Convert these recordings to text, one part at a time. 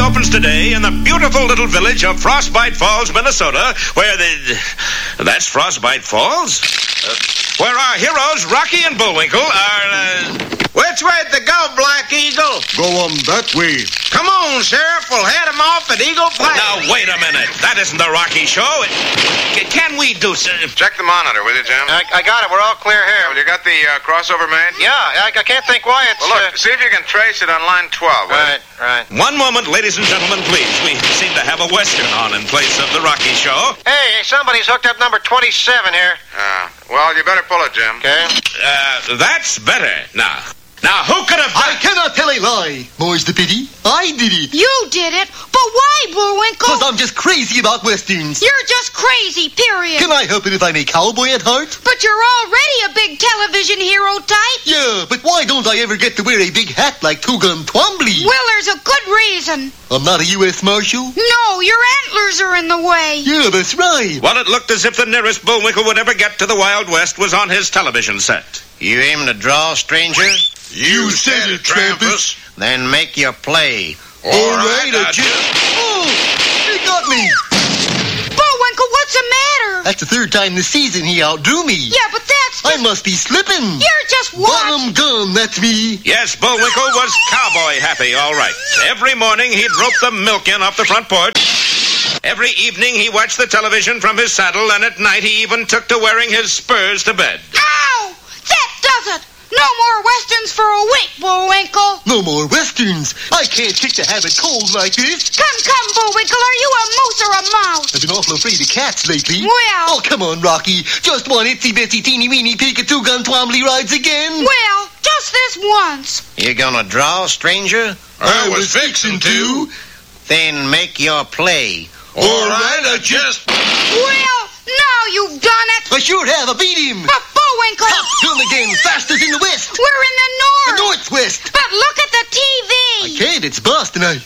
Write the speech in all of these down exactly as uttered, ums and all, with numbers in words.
opens today in the beautiful little village of Frostbite Falls, Minnesota, where the... That's Frostbite Falls? Uh, where our heroes, Rocky and Bullwinkle, are... Uh... Which way'd they go, Black Eagle? Go on that way. Come on, Sheriff. We'll head them off at Eagle Pass. Now, wait a minute. That isn't the Rocky Show. It, can we do... So, check the monitor, will you, Jim? I, I got it. We're all clear here. Well, you got the uh, crossover made? Yeah, I, I can't think why it's... Well, look, uh... see if you can trace it on line twelve. Right, right. One moment, ladies and gentlemen, please. We seem to have a Western on in place of the Rocky Show. Hey, somebody's hooked up number twenty-seven here. Uh, well, you better pull it, Jim. Okay. Uh, that's better. Now... Now, who could have... I cannot tell a lie. More's the pity. I did it. You did it? But why, Bullwinkle? Because I'm just crazy about Westerns. You're just crazy, period. Can I help it if I'm a cowboy at heart? But you're already a big television hero type. Yeah, but why don't I ever get to wear a big hat like Two Gun Twombly? Well, there's a good reason. I'm not a U S Marshal? No, your antlers are in the way. Yeah, that's right. Well, it looked as if the nearest Bullwinkle would ever get to the Wild West was on his television set. You aim to draw, stranger? You said it, Trampus. Then make your play. All right, I just... Oh, he got me. Bullwinkle, what's the matter? That's the third time this season he outdrew me. Yeah, but that's... I must be slipping. You're just what? Bottom gun, that's me. Yes, Bullwinkle was cowboy happy, all right. Every morning he'd rope the milk in off the front porch. Every evening he watched the television from his saddle, and at night he even took to wearing his spurs to bed. Ow! That does it! No more Westerns for a week, Bullwinkle. No more Westerns. I can't kick the habit cold like this. Come, come, Bullwinkle. Are you a moose or a mouse? I've been awful afraid of cats lately. Well... Oh, come on, Rocky. Just one itsy-bitsy teeny-weeny peek at Two-Gun Twombly rides again. Well, just this once. You gonna draw, stranger? I was fixing to. Then make your play. All right, I just... Well, now you've done it. I sure have. I beat him. But Bullwinkle... Top gun again. Fastest in the west. We're in the north. The northwest. But look at the T V. I can't. It's bust, and I...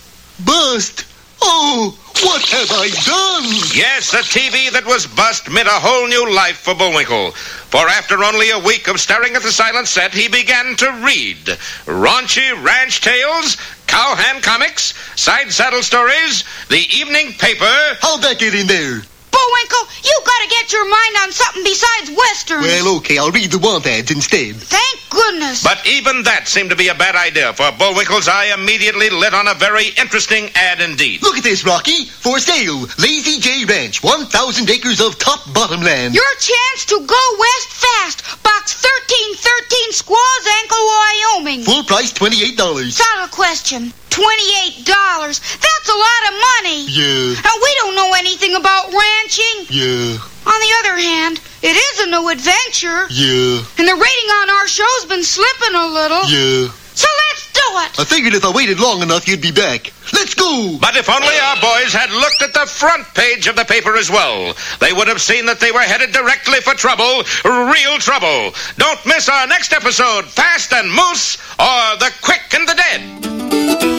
Bust. Oh, what have I done? Yes, a T V that was bust meant a whole new life for Bullwinkle. For after only a week of staring at the silent set, he began to read raunchy ranch tales, cowhand comics, side saddle stories, the evening paper... How'd that get in there? Bullwinkle, you gotta get your mind on something besides Westerns. Well, okay, I'll read the want ads instead. Thank goodness. But even that seemed to be a bad idea, for Bullwinkle's eye immediately lit on a very interesting ad indeed. Look at this, Rocky. For sale, Lazy J Ranch, one thousand acres of top bottomland. Your chance to go west fast. Box thirteen thirteen, Squaws Ankle, Wyoming. Full price, twenty-eight dollars. Solid question. twenty-eight dollars. That's a lot of money. Yeah. And we don't know anything about ranching. Yeah. On the other hand, it is a new adventure. Yeah. And the rating on our show's been slipping a little. Yeah. So let's do it. I figured if I waited long enough, you'd be back. Let's go. But if only our boys had looked at the front page of the paper as well, they would have seen that they were headed directly for trouble, real trouble. Don't miss our next episode, Fast and Moose, or The Quick and the Dead.